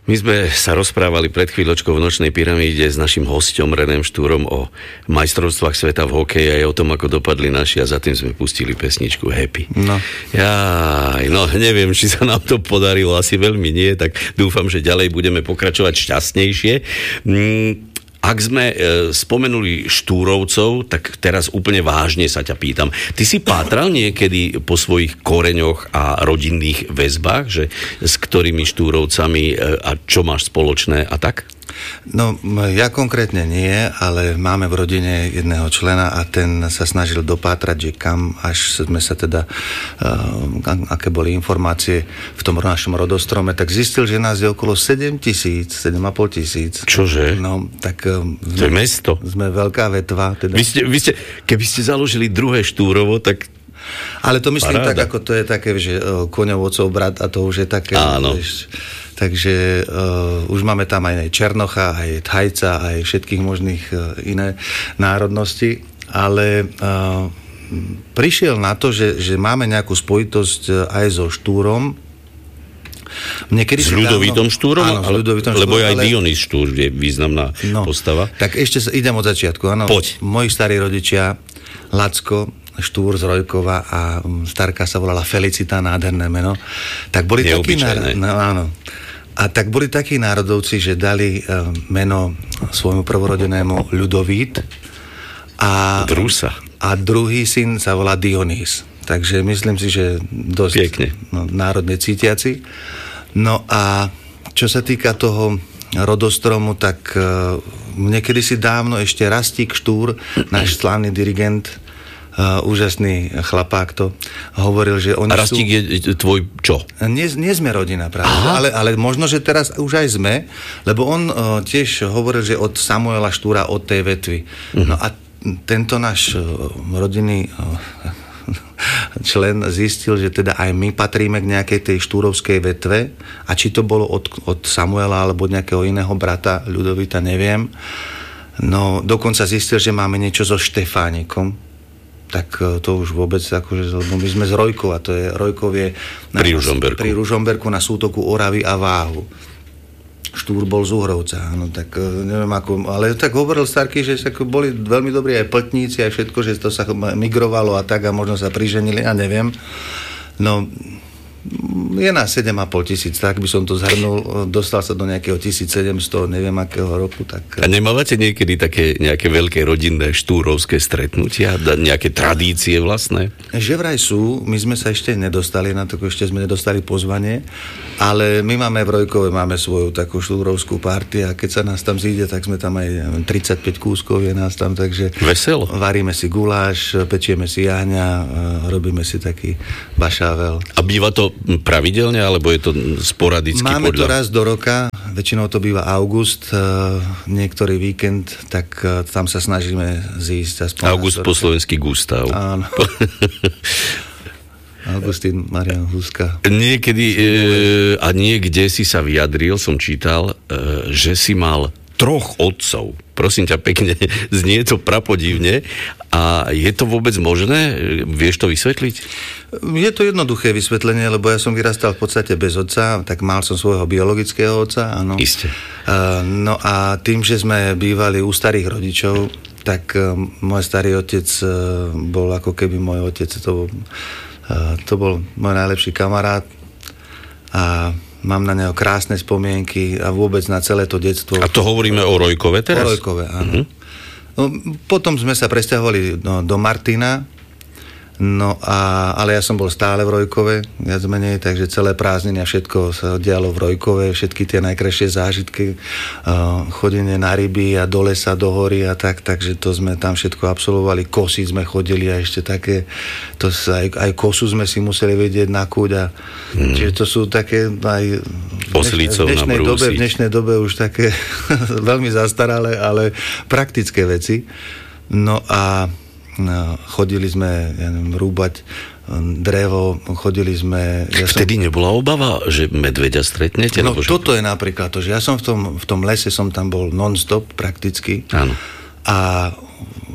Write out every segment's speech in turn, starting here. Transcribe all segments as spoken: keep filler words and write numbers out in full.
My sme sa rozprávali pred chvíľočkou v Nočnej pyramíde s našim hosťom Renem Štúrom o majstrovstvách sveta v hokeji a o tom, ako dopadli naši, a za tým sme pustili pesničku Happy. No. Jaj, no neviem, či sa nám to podarilo, asi veľmi nie, tak dúfam, že ďalej budeme pokračovať šťastnejšie. Mm. Ak sme e, spomenuli Štúrovcov, tak teraz úplne vážne sa ťa pýtam. Ty si pátral niekedy po svojich koreňoch a rodinných väzbách, že s ktorými Štúrovcami e, a čo máš spoločné a tak? No, ja konkrétne nie, ale máme v rodine jedného člena a ten sa snažil dopátrať, že kam až sme sa teda, uh, aké boli informácie v tom našom rodostrome, tak zistil, že nás je okolo sedem tisíc, sedem a pol tisíc. Čože? No, tak... Um, to je mesto. Sme veľká vetva. Teda. Vy ste, vy ste, keby ste založili druhé Štúrovo, tak... Ale to myslím paráda. Tak, ako to je také, že uh, koňov otcov brat a to už je také... Áno. Vieš, takže uh, už máme tam aj Černocha, aj Thajca, aj všetkých možných uh, iné národnosti, ale uh, prišiel na to, že, že máme nejakú spojitosť uh, aj so Štúrom. Niekedy s Ľudovítom dávno, Štúrom? Áno, ale, Ľudovítom lebo Štúrom, aj ale... Dionys Štúr je významná no, postava. Tak ešte sa, idem od začiatku. Áno. Poď. Moji starí rodičia, Lacko Štúr z Rojkova a starka sa volala Felicita, nádherné meno. Tak boli takí národ... no, áno. A tak boli takí národovci, že dali uh, meno svojmu prvorodenému Ľudovít a, Drusa. A druhý syn sa volá Dionys. Takže myslím si, že dosť no, národne cítiaci. No a čo sa týka toho rodostromu, tak uh, niekedy si dávno ešte Rastík Štúr, náš slávny dirigent, Uh, úžasný chlapák to hovoril, že oni a Rastík sú... je tvoj čo? Nie, nie sme rodina práve, ale, ale možno, že teraz už aj sme, lebo on uh, tiež hovoril, že od Samuela Štúra, od tej vetvy. Uh-huh. No a tento náš uh, rodinný uh, člen zistil, že teda aj my patríme k nejakej tej štúrovskej vetve a či to bolo od, od Samuela alebo od nejakého iného brata Ľudovita, neviem. No dokonca zistil, že máme niečo so Štefánikom. Tak to už vôbec, akože, lebo my sme z Rojkov a to je, Rojkov je na, pri Ružomberku. pri Ružomberku na sútoku Oravy a Váhu. Štúr bol z Uhrovca, no tak neviem ako, ale tak hovoril Starky, že boli veľmi dobrí aj pltníci, aj všetko, že to sa migrovalo a tak a možno sa priženili, ja neviem. No, je na sedem a pol tisíc, tak by som to zhrnul, dostal sa do nejakého tisícsedemsto, neviem akého roku. Tak... A nemávate niekedy také nejaké veľké rodinné štúrovské stretnutia, nejaké tradície vlastné? Že vraj sú, my sme sa ešte nedostali na to, ešte sme nedostali pozvanie, ale my máme v Rojkove, máme svoju takú štúrovskú party a keď sa nás tam zíde, tak sme tam aj tridsaťpäť kúskov je nás tam, takže veselo. Varíme si guláš, pečieme si jahňa, robíme si taký bašável. A býva to pravidelne, alebo je to sporadicky? Máme podľa... to raz do roka, väčšinou to býva august, niektorý víkend, tak tam sa snažíme zísť. Aspoň August po slovensky Gustav. Áno. Augustín Marian Huska. Niekedy e, a niekde si sa vyjadril, som čítal, e, že si mal troch otcov. Prosím ťa pekne, znie to prapodivne. A je to vôbec možné? Vieš to vysvetliť? Je to jednoduché vysvetlenie, lebo ja som vyrastal v podstate bez otca, tak mal som svojho biologického otca, áno. Isté. Uh, no a tým, že sme bývali u starých rodičov, tak uh, môj starý otec uh, bol ako keby môj otec, to, uh, to bol môj najlepší kamarát a mám na neho krásne spomienky a vôbec na celé to detstvo. A to hovoríme o Rojkove teraz? O Rojkove, áno. Uh-huh. No, potom sme sa presťahovali do, do Martina, no a, ale ja som bol stále v Rojkove, viac menej, takže celé prázdniny a všetko sa dialo v Rojkove, všetky tie najkrajšie zážitky, uh, chodenie na ryby a do lesa, do hory a tak, takže to sme tam všetko absolvovali, kosy sme chodili a ešte také, to sa, aj, aj kosu sme si museli vedieť nakúť a hmm. čiže to sú také aj v dnešnej, dobe, v dnešnej dobe už také veľmi zastaralé, ale praktické veci. No a no, chodili sme, ja neviem, rúbať drevo, chodili sme... Ja Vtedy som... nebola obava, že medveďa stretnete? No že... toto je napríklad to, že ja som v tom, v tom lese som tam bol non-stop prakticky. Áno. A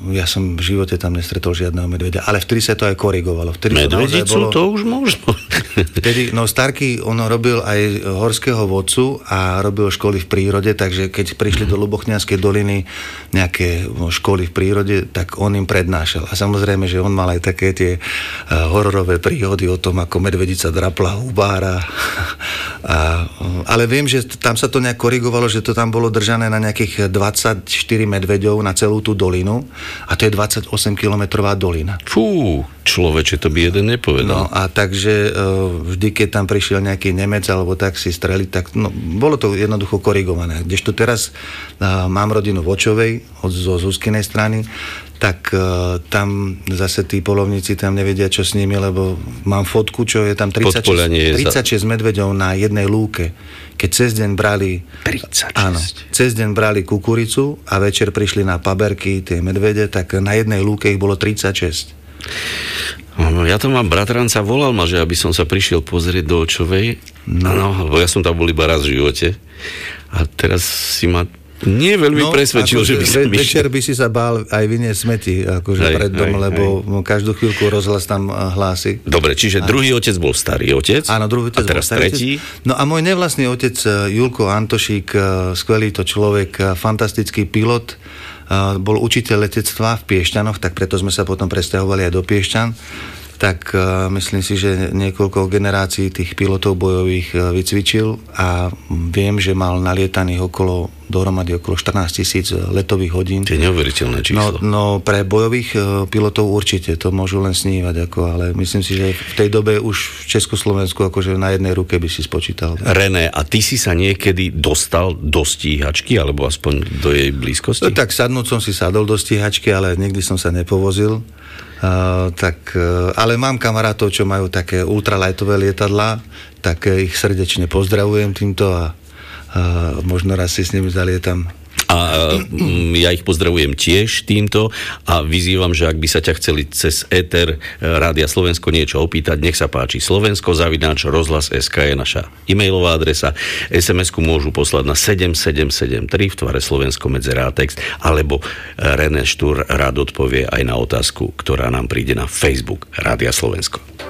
ja som v živote tam nestretol žiadneho medveďa. Ale vtedy sa to aj korigovalo. Vtedy Medvedicu bolo... to už možno. Vtedy, no Starky, on robil aj horského vodcu a robil školy v prírode, takže keď prišli do Ľubochnianskej doliny nejaké školy v prírode, tak on im prednášal. A samozrejme, že on mal aj také tie hororové príhody o tom, ako medvedica drapla hubára. A, ale viem, že tam sa to nejak korigovalo, že to tam bolo držané na nejakých dvadsaťštyri medveďov na celú tú dolinu a to je dvadsaťosem kilometrová dolina. Fú, človeče, to by jeden nepovedal. No a takže vždy, keď tam prišiel nejaký Nemec alebo tak si streliť, tak no, bolo to jednoducho korigované. Kdežto teraz uh, mám rodinu v Očovej, od, zo Zuzkinej strany, tak uh, tam zase tí polovníci tam nevedia, čo s nimi, lebo mám fotku, čo je tam tridsaťšesť, tridsaťšesť medveďov na jednej lúke. Keď cez deň brali tridsaťšesť. Áno, cez deň brali kukuricu a večer prišli na paberky tie medvede, tak na jednej lúke ich bolo tridsaťšesť. Ja to mám bratranca, volal ma, že aby som sa prišiel pozrieť do Očovej. No, no lebo ja som tam bol iba raz v živote. A teraz si ma nie veľmi no, presvedčil, že by som ve- večer by si sa bál aj vyniesť smeti akože aj, pred dom, aj, lebo aj. Každú chvíľku rozhlas tam hlási. Dobre, čiže aj. Druhý otec bol starý otec. Áno, druhý otec a teraz bol starý tretí. Otec. No a môj nevlastný otec Julko Antošík, skvelý to človek, fantastický pilot, bol učiteľ letectva v Piešťanoch, tak preto sme sa potom presťahovali aj do Piešťan. Tak uh, myslím si, že niekoľko generácií tých pilotov bojových uh, vycvičil a viem, že mal nalietaných okolo dohromady okolo štrnásť tisíc letových hodín. To je neuveriteľné číslo. No, no pre bojových uh, pilotov určite, to môžu len snívať, ako, ale myslím si, že v tej dobe už v Československu akože na jednej ruke by si spočítal. René, a ty si sa niekedy dostal do stíhačky, alebo aspoň do jej blízkosti? No, tak sadnúť som si sadol do stíhačky, ale nikdy som sa nepovozil. Uh, tak, uh, ale mám kamarátov, čo majú také ultralightové lietadlá, tak uh, ich srdečne pozdravujem týmto a uh, možno raz si s nimi zalietam. A ja ich pozdravujem tiež týmto a vyzývam, že ak by sa ťa chceli cez éter Rádia Slovensko niečo opýtať, nech sa páči. Slovensko zavináč rozhlas bodka es ká je naša e-mailová adresa. es em esku môžu poslať na sedem sedem sedem tri v tvare Slovensko medzera text, alebo René Štúr rád odpovie aj na otázku, ktorá nám príde na Facebook Rádia Slovensko.